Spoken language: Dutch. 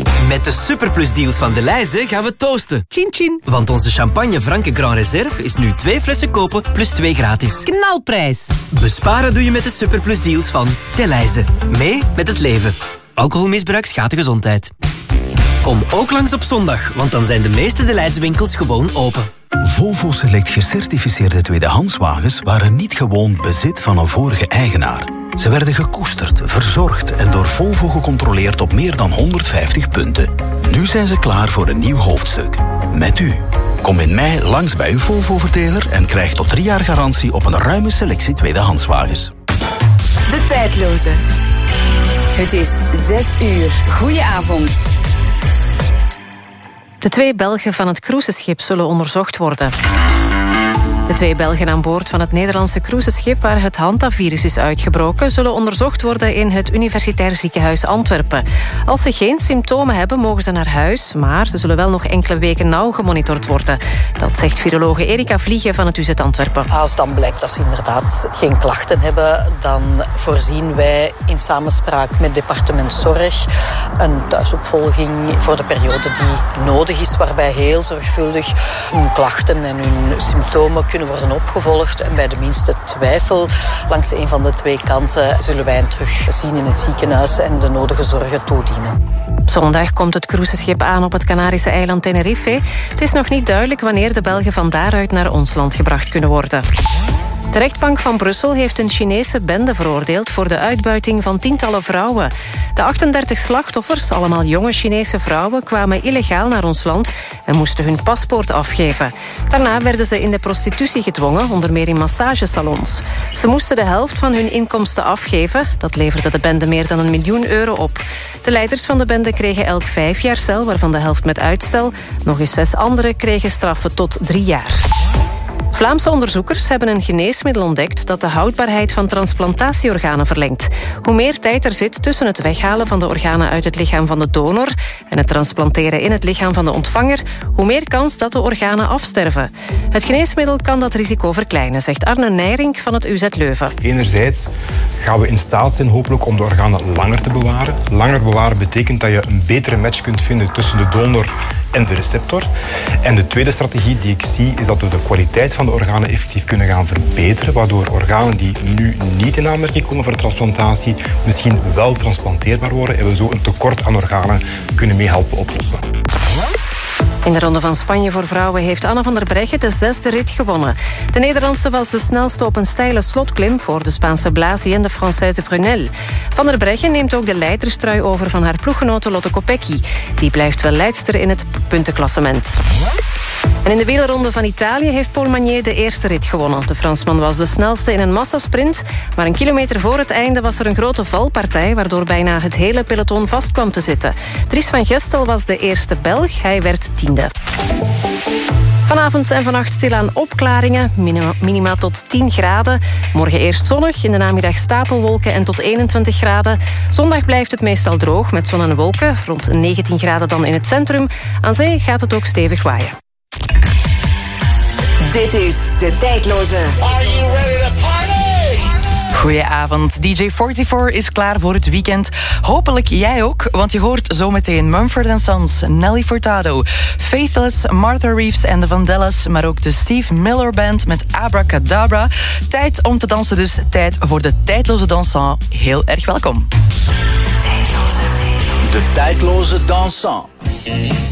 Met de Superplus-deals van Delhaize gaan we toosten. Chin chin. Want onze champagne Franke Grand Reserve is nu 2 flessen kopen plus 2 gratis. Knalprijs. Besparen doe je met de Superplus-deals van Delhaize. Mee met het leven. Alcoholmisbruik schaadt de gezondheid. Kom ook langs op zondag, want dan zijn de meeste Delhaize winkels gewoon open. Volvo Select gecertificeerde tweedehandswagens waren niet gewoon bezit van een vorige eigenaar. Ze werden gekoesterd, verzorgd en door Volvo gecontroleerd op meer dan 150 punten. Nu zijn ze klaar voor een nieuw hoofdstuk. Met u. Kom in mei langs bij uw Volvo-verdeler en krijg tot 3 jaar garantie op een ruime selectie tweedehandswagens. De tijdloze. Het is 6 uur. Goedenavond. De 2 Belgen van het cruiseschip zullen onderzocht worden. De 2 Belgen aan boord van het Nederlandse cruiseschip waar het hantavirus is uitgebroken, zullen onderzocht worden in het Universitair Ziekenhuis Antwerpen. Als ze geen symptomen hebben, mogen ze naar huis, maar ze zullen wel nog enkele weken nauw gemonitord worden. Dat zegt virologe Erika Vliegen van het UZ Antwerpen. Als dan blijkt dat ze inderdaad geen klachten hebben, dan voorzien wij in samenspraak met departement Zorg een thuisopvolging voor de periode die nodig is, waarbij heel zorgvuldig hun klachten en hun symptomen kunnen worden opgevolgd. En bij de minste twijfel langs een van de 2 kanten zullen wij hen terugzien in het ziekenhuis en de nodige zorgen toedienen. Zondag komt het cruiseschip aan op het Canarische eiland Tenerife. Het is nog niet duidelijk wanneer de Belgen van daaruit naar ons land gebracht kunnen worden. De rechtbank van Brussel heeft een Chinese bende veroordeeld voor de uitbuiting van tientallen vrouwen. De 38 slachtoffers, allemaal jonge Chinese vrouwen, kwamen illegaal naar ons land en moesten hun paspoort afgeven. Daarna werden ze in de prostitutie gedwongen, onder meer in massagesalons. Ze moesten de helft van hun inkomsten afgeven. Dat leverde de bende meer dan €1 miljoen op. De leiders van de bende kregen elk 5 jaar cel, waarvan de helft met uitstel. Nog eens 6 anderen kregen straffen tot 3 jaar. Vlaamse onderzoekers hebben een geneesmiddel ontdekt dat de houdbaarheid van transplantatieorganen verlengt. Hoe meer tijd er zit tussen het weghalen van de organen uit het lichaam van de donor en het transplanteren in het lichaam van de ontvanger, hoe meer kans dat de organen afsterven. Het geneesmiddel kan dat risico verkleinen, zegt Arne Nijrink van het UZ Leuven. Enerzijds gaan we in staat zijn hopelijk om de organen langer te bewaren. Langer bewaren betekent dat je een betere match kunt vinden tussen de donor en de receptor. En de tweede strategie die ik zie is dat we de kwaliteit van de organen effectief kunnen gaan verbeteren, waardoor organen die nu niet in aanmerking komen voor transplantatie misschien wel transplanteerbaar worden en we zo een tekort aan organen kunnen meehelpen oplossen. In de Ronde van Spanje voor vrouwen heeft Anna van der Breggen de 6e rit gewonnen. De Nederlandse was de snelste op een steile slotklim voor de Spaanse Blasi en de Française Brunel. Van der Breggen neemt ook de leiderstrui over van haar ploeggenote Lotte Kopecky. Die blijft wel leidster in het puntenklassement. En in de wielerronde van Italië heeft Paul Magnier de 1e rit gewonnen. De Fransman was de snelste in een massasprint, maar een kilometer voor het einde was er een grote valpartij, waardoor bijna het hele peloton vast kwam te zitten. Dries van Gestel was de eerste Belg, hij werd 10e. Vanavond en vannacht stilaan opklaringen, minima tot 10 graden. Morgen eerst zonnig, in de namiddag stapelwolken en tot 21 graden. Zondag blijft het meestal droog met zon en wolken, rond 19 graden dan in het centrum. Aan zee gaat het ook stevig waaien. Dit is De Tijdloze. Are you ready to party? Goedenavond. DJ 44 is klaar voor het weekend. Hopelijk jij ook, want je hoort zometeen Mumford & Sons, Nelly Furtado, Faithless, Martha Reeves en de Vandellas, maar ook de Steve Miller Band met Abracadabra. Tijd om te dansen, dus tijd voor de tijdloze dansant. Heel erg welkom. De tijdloze dansant.